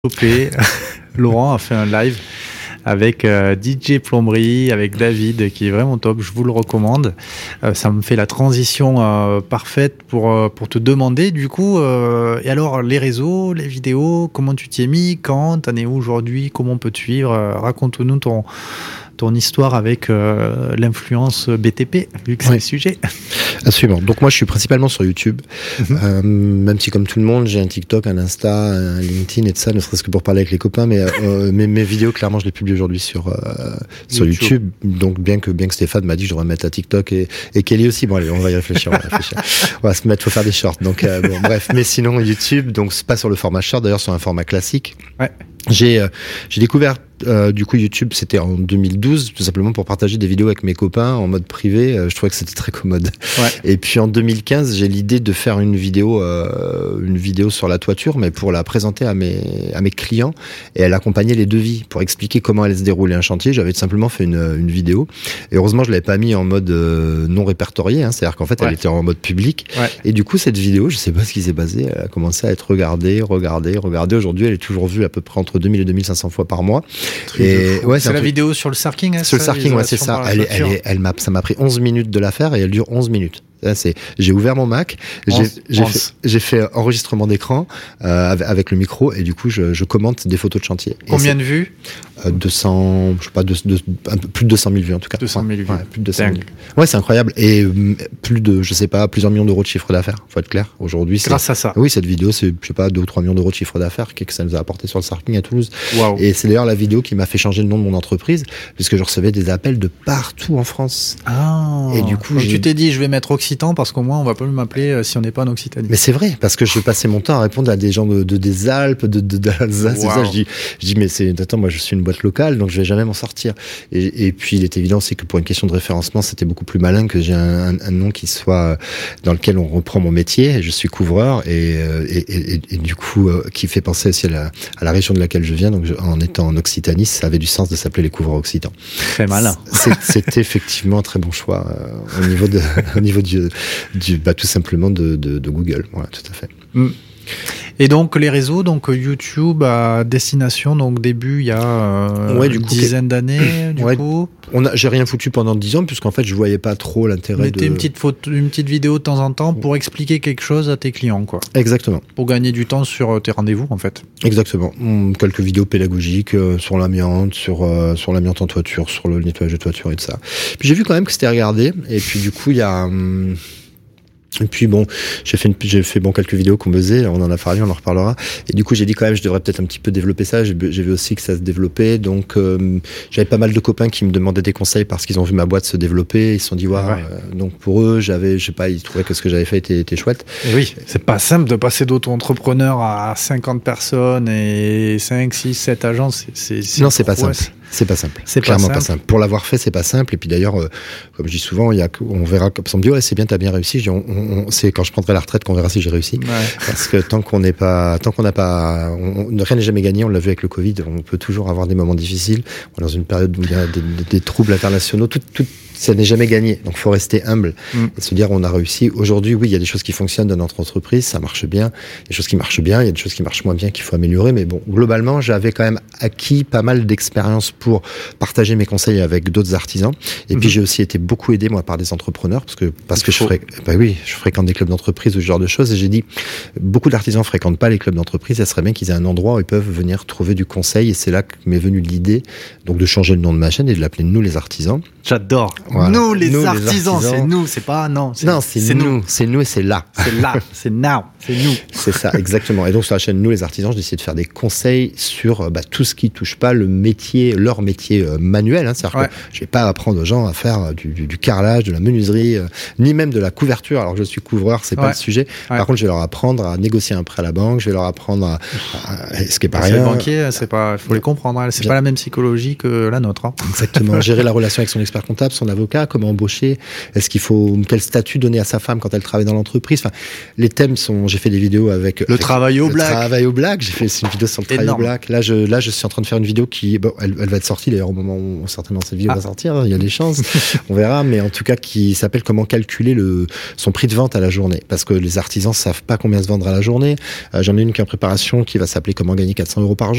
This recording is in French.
développé. Laurent a fait un live avec DJ Plomberie, avec David, qui est vraiment top. Je vous le recommande. Ça me fait la transition parfaite pour te demander, du coup, et alors, les réseaux, les vidéos, comment tu t'y es mis, quand, t'en es où aujourd'hui, comment on peut te suivre, raconte-nous ton histoire avec l'influence BTP, vu que c'est le sujet. Absolument. Donc moi, je suis principalement sur YouTube, même si comme tout le monde, j'ai un TikTok, un Insta, un LinkedIn et tout ça, ne serait-ce que pour parler avec les copains, mais mes vidéos, clairement, je les publie aujourd'hui sur YouTube. Donc bien que Stéphane m'a dit que je devrais mettre à TikTok et Kelly aussi. Bon, allez, on va y réfléchir. On va se mettre, faut faire des shorts. Donc bon, bref. Mais sinon, YouTube, donc c'est pas sur le format short, d'ailleurs sur un format classique. Ouais. J'ai découvert du coup YouTube, c'était en 2012, tout simplement pour partager des vidéos avec mes copains en mode privé. Je trouvais que c'était très commode. Ouais. Et puis en 2015, j'ai l'idée de faire une vidéo sur la toiture, mais pour la présenter à mes clients, et elle accompagnait les devis pour expliquer comment allait se dérouler un chantier. J'avais tout simplement fait une vidéo, et heureusement je l'avais pas mis en mode non répertorié, hein, c'est-à-dire qu'en fait elle était en mode public. Ouais. Et du coup cette vidéo, je sais pas ce qui s'est passé, elle a commencé à être regardée. Aujourd'hui, elle est toujours vue à peu près entre 2000 et 2500 fois par mois. Et ouais, c'est la vidéo sur le sarking, hein, sur le sarking, ouais, c'est ça. Ça m'a pris 11 minutes de la faire, et elle dure 11 minutes. J'ai ouvert mon Mac, j'ai fait enregistrement d'écran avec le micro, et du coup je commente des photos de chantier. Combien de vues? 200, je sais pas, un peu plus de 200 000 vues en tout cas. 200 000 vues. Ouais, plus de 200 000. Ouais, c'est incroyable. Et plus de, je sais pas, plusieurs millions d'euros de chiffre d'affaires. Faut être clair. Aujourd'hui, grâce à ça. Oui, cette vidéo, c'est, je sais pas, 2 ou 3 millions d'euros de chiffre d'affaires que ça nous a apporté sur le sarking à Toulouse. Wow. Et c'est d'ailleurs la vidéo qui m'a fait changer le nom de mon entreprise, puisque je recevais des appels de partout en France. Ah. Et du coup, tu t'es dit, je vais mettre Occitan parce qu'au moins on va pas m'appeler si on n'est pas en Occitanie. Mais c'est vrai, parce que je passais mon temps à répondre à des gens des Alpes, d'Alsace, wow. Et ça. Je dis, mais attends, moi je suis une boîte locale, donc je vais jamais m'en sortir. Et puis il est évident aussi que pour une question de référencement, c'était beaucoup plus malin que j'ai un nom qui soit dans lequel on reprend mon métier. Je suis couvreur et du coup qui fait penser aussi à la région de laquelle je viens. Donc en étant en Occitanie, ça avait du sens de s'appeler les couvreurs occitans. Très malin. C'était effectivement un très bon choix au niveau du tout simplement de Google. Voilà, tout à fait. Et donc les réseaux, donc YouTube à destination, donc début il y a une dizaine d'années, du coup. J'ai rien foutu pendant 10 ans, puisqu'en fait je voyais pas trop l'intérêt. Mettez une petite vidéo de temps en temps pour expliquer quelque chose à tes clients, quoi. Exactement. Pour gagner du temps sur tes rendez-vous, en fait. Exactement. Quelques vidéos pédagogiques sur l'amiante, sur l'amiante en toiture, sur le nettoyage de toiture et tout ça. Puis j'ai vu quand même que c'était regardé, et puis du coup il y a et puis bon, j'ai fait quelques vidéos qu'on faisait, on en a parlé, on en reparlera. Et du coup, j'ai dit quand même, je devrais peut-être un petit peu développer ça. J'ai vu aussi que ça se développait, donc j'avais pas mal de copains qui me demandaient des conseils parce qu'ils ont vu ma boîte se développer. Ils se sont dit donc pour eux, je sais pas, ils trouvaient que ce que j'avais fait était chouette. Et oui, c'est pas simple de passer d'auto-entrepreneur à 50 personnes et 5, 6, 7 agences. Non, c'est pas simple. C'est pas simple. C'est clairement pas simple. Pour l'avoir fait, c'est pas simple. Et puis d'ailleurs, comme je dis souvent, on verra, comme ça on me dit, ouais, c'est bien, t'as bien réussi. C'est quand je prendrai la retraite qu'on verra si j'ai réussi. Ouais. Parce que tant qu'on n'a pas, rien n'est jamais gagné. On l'a vu avec le Covid. On peut toujours avoir des moments difficiles. On est dans une période où il y a des troubles internationaux. Ça n'est jamais gagné. Donc, faut rester humble et se dire, on a réussi. Aujourd'hui, oui, il y a des choses qui fonctionnent dans notre entreprise. Ça marche bien. Il y a des choses qui marchent bien. Il y a des choses qui marchent moins bien qu'il faut améliorer. Mais bon, globalement, j'avais quand même acquis pas mal d'expérience pour partager mes conseils avec d'autres artisans. Et puis, j'ai aussi été beaucoup aidé, moi, par des entrepreneurs parce que je fréquente des clubs d'entreprise ou ce genre de choses. Et j'ai dit, beaucoup d'artisans fréquentent pas les clubs d'entreprise. Ça serait bien qu'ils aient un endroit où ils peuvent venir trouver du conseil. Et c'est là que m'est venue l'idée, donc, de changer le nom de ma chaîne et de l'appeler Nous les artisans. J'adore. Voilà. Nous les artisans, c'est nous, c'est pas non. C'est nous, c'est nous et c'est là. C'est là, c'est now, c'est nous. C'est ça, exactement. Et donc sur la chaîne Nous les artisans, j'ai décidé de faire des conseils sur tout ce qui touche pas leur métier manuel. Hein. C'est-à-dire que je vais pas apprendre aux gens à faire du carrelage, de la menuiserie, ni même de la couverture. Alors que je suis couvreur, c'est pas le sujet. Par contre, je vais leur apprendre à négocier un prêt à la banque. Je vais leur apprendre ce qui est pareil. Les banquiers, faut les comprendre. C'est pas la même psychologie que la nôtre. Hein. Exactement. Gérer la relation avec son expert comptable, son avocat. avocat, comment embaucher, quel statut donner à sa femme quand elle travaille dans l'entreprise. Enfin, les thèmes j'ai fait des vidéos avec le travail au black. Travail au black. J'ai fait une vidéo sur le travail au black. Là, je suis en train de faire une vidéo elle va être sortie d'ailleurs au moment où certainement cette vidéo va sortir. Il y a des chances. On verra, mais en tout cas, qui s'appelle comment calculer son prix de vente à la journée. Parce que les artisans savent pas combien se vendre à la journée. J'en ai une qui est en préparation qui va s'appeler comment gagner 400 € par jour.